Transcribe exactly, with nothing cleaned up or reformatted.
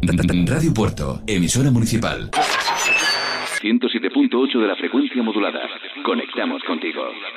Radio Puerto, emisora municipal. ciento siete punto ocho de la frecuencia modulada. Conectamos contigo.